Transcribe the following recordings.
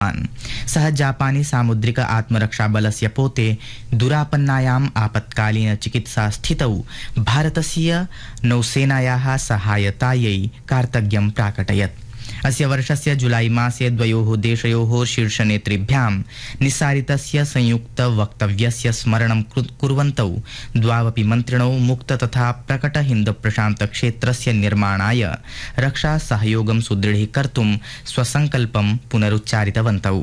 सः जापानी सामुद्रिक आत्मरक्षाबलस्य पोते दुरापन्नायाम् आपत्कालीन चिकित्सा स्थितौ भारतस्य नौसेनायाः सहायतायै कार्तज्ञं प्राकटयत्। अस्य वर्षस्य जुलाई मासे द्वयोः देशयोः शीर्षनेतृभ्यां निस्सारितस्य संयुक्त वक्तव्यस्य स्मरणं कुर्वन्तौ द्वावपि मन्त्रिणौ मुक्त तथा प्रकट हिन्द प्रशान्त क्षेत्रस्य निर्माणाय रक्षा सहयोगं सुदृढीकर्तुं स्वसंकल्पं पुनरुच्चारितवन्तौ।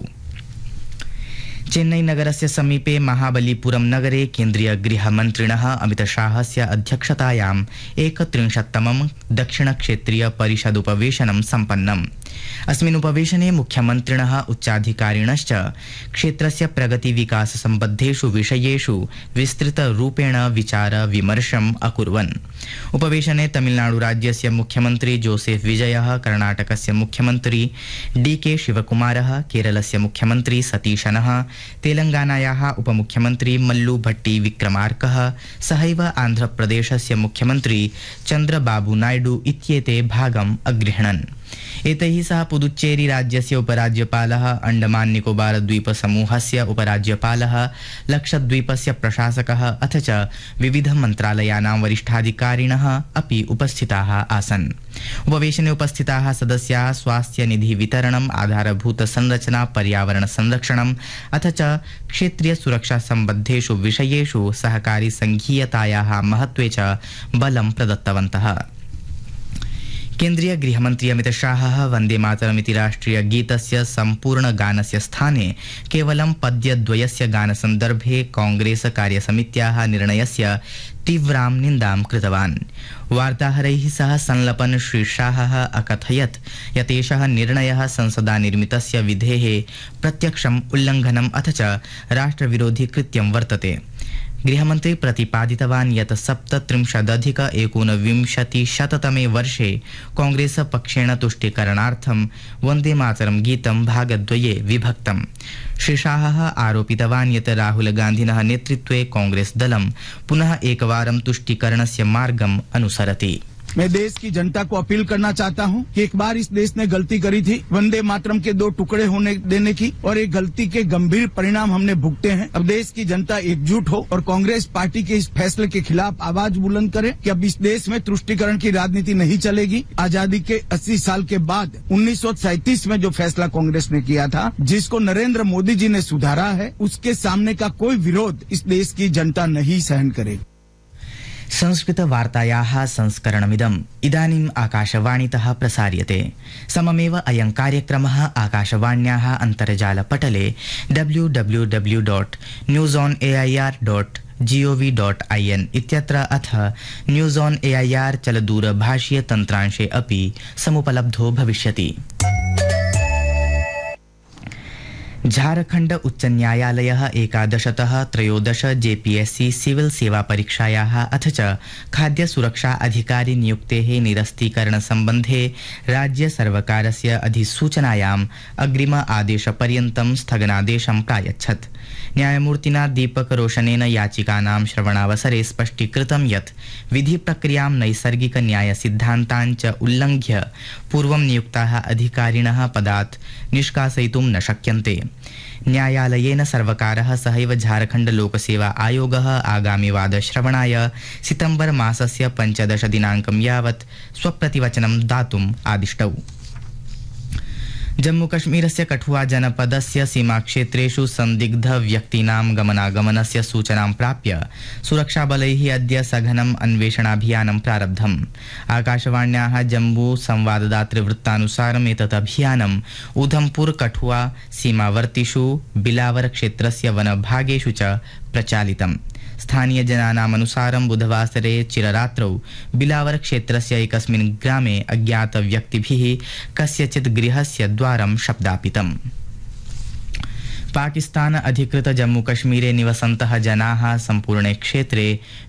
चेन्नई नगरस्य समीपे महाबलीपुरम नगरे केन्द्रीय गृहमन्त्रिणः अमितशाहस्य अध्यक्षतायां 31तमं दक्षिणक्षेत्रीय परिषदुपवेशनं सम्पन्नम्। अस्मिन् उपवेशने मुख्यमन्त्रिणः उच्चाधिकारिणश्च क्षेत्रस्य प्रगति विकास सम्बद्धेषु विषयेषु विस्तृतरूपेण विचार विमर्शम् अकुर्वन्। उपवेशने तमिलनाडु राज्यस्य मुख्यमन्त्री जोसेफ विजयः, कर्णाटकस्य मुख्यमन्त्री DK शिवकुमारः, केरलस्य मुख्यमन्त्री सतीशनः, तेलंगानायाः उपमुख्यमन्त्री मल्लू भट्टी विक्रमार्कः सहैव आन्ध्रप्रदेशस्य मुख्यमन्त्री चन्द्रबाबू नायडू इत्येते भागम् अगृह्णन्। एतैः सह पुदुच्चेरी राज्यस्य उपराज्यपालः, अंडमान निकोबार द्वीप समूहस्य उपराज्यपालः, लक्षद्वीपस्य प्रशासकः अथ च विविध मन्त्रालयानां वरिष्ठाधिकारिणः अपि उपस्थिताः आसन्। उपवेशने उपस्थिताः सदस्याः स्वास्थ्य निधि वितरणम्, आधारभूत संरचना, पर्यावरण संरक्षणम् अथ च क्षेत्रीय सुरक्षा सम्बद्धेषु विषयेषु सहकारी संघीयतायाः महत्त्वे च बलं प्रदत्तवन्तः। केन्द्रीय गृहमन्त्री अमितशाहः वन्दे मातरमिति राष्ट्रिय गीतस्य सम्पूर्ण गानस्य स्थाने केवलं पद्यद्वयस्य गानसन्दर्भे कांग्रेस कार्यसमित्याः निर्णयस्य तीव्रां निन्दां कृतवान्। वार्ताहरैः सह संलपन् श्री शाहः अकथयत् यत् एषः निर्णयः संसदा निर्मितस्य विधेः प्रत्यक्षम् उल्लङ्घनम् अथ च राष्ट्रविरोधी कृत्यं वर्तते। गृहमन्त्री प्रतिपादितवान् यत् 37-19-शततमे वर्षे कांग्रेस पक्षेण तुष्टीकरणार्थं वन्दे मातरं गीतं भागद्वये विभक्तम्। श्री शाहः आरोपितवान् यत् राहुल गान्धिनः नेतृत्वे कांग्रेस दलं पुनः एकवारं तुष्टीकरणस्य मार्गम् अनुसरति। मैं देश की जनता को अपील करना चाहता हूं कि एक बार इस देश ने गलती करी थी वंदे मातरम के 2 टुकड़े होने देने की, और एक गलती के गंभीर परिणाम हमने भुगते हैं। अब देश की जनता एकजुट हो और कांग्रेस पार्टी के इस फैसले के खिलाफ आवाज बुलंद करे कि अब इस देश में तुष्टीकरण की राजनीति नहीं चलेगी। आजादी के 80 साल के बाद 1937 में जो फैसला कांग्रेस ने किया था, जिसको नरेंद्र मोदी जी ने सुधारा है, उसके सामने का कोई विरोध इस देश की जनता नहीं सहन करेगी। संस्कृत वार्तायाः संस्करणमिदम् इदानीम् आकाशवाणीतः प्रसार्यते। सममेव अयं कार्यक्रमः आकाशवाण्याः अन्तर्जालपटले www.newsonair.gov.in इत्यत्र अथ न्यूज़ ऑन एआईआर चलदूरभाषीय तन्त्रांशे अपि समुपलब्धो भविष्यति। झारखंड उच्च न्यायालयः 11-13 JPSC सिविल सेवा परीक्षायाः अथ च खाद्य सुरक्षा अधिकारी नियुक्तेः निरस्तीकरण सम्बन्धे राज्य सर्वकारस्य अधिसूचनायाम् अग्रिम आदेशपर्यन्तं स्थगनादेशं प्रायच्छत्। न्यायमूर्तिना दीपक रोशनेन याचिकानां श्रवणावसरे स्पष्टीकृतं यत् विधि प्रक्रियां नैसर्गिक न्याय सिद्धान्तान् च उल्लङ्घ्य पूर्वं नियुक्ताः अधिकारिणः पदात् निष्कासयितुं न शक्यन्ते। न्यायालयेन सर्वकारः सहैव झारखंड लोकसेवा आयोगः आगामि वादश्रवणाय सितंबर मासस्य 15 दिनाङ्कं यावत् स्वप्रतिवचनं दातुम् आदिष्टौ। जम्मूकश्मीरस्य कठुआ जनपदस्य सीमाक्षेत्रेषु संदिग्ध व्यक्तीनां गमनागमनस्य सूचनां प्राप्य सुरक्षाबलैः अद्य सघनम् अन्वेषणाभियानं प्रारब्धम्। आकाशवाण्याः जम्मू संवाददातृवृत्तानुसारम् एतत् अभियानम् उधमपुर कठुआ सीमावर्तिषु बिलावर क्षेत्रस्य वनभागेषु च प्रचालितम्। स्थानीय जनानामनुसारं बुधवासरे चिररात्रौ बिलावर क्षेत्रस्य एकस्मिन् ग्रामे अज्ञात व्यक्तिभिः कस्यचित् गृहस्य द्वारं शब्दापितम्। पाकिस्तान अधिकृत जम्मू कश्मीरे निवसन्तः जनाः सम्पूर्णे क्षेत्रे